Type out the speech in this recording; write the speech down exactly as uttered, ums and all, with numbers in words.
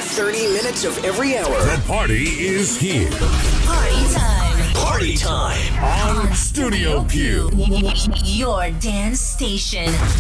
thirty minutes of every hour. The party is here. Party time. Party time. On Studio Q. Your dance station.